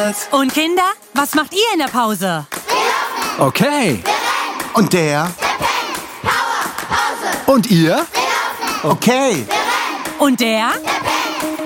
Mädels. Und Kinder, was macht ihr in der Pause? Okay. Und der? Und ihr? Okay. Und der? Der